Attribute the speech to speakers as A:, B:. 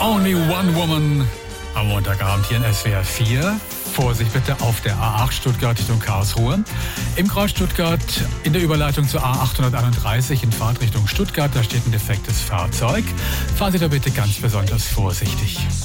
A: Only One Woman am Montagabend hier in SWR 4. Vorsicht bitte auf der A8 Stuttgart Richtung Karlsruhe. Im Kreis Stuttgart in der Überleitung zur A831 in Fahrtrichtung Stuttgart, da steht ein defektes Fahrzeug. Fahren Sie da bitte ganz besonders vorsichtig.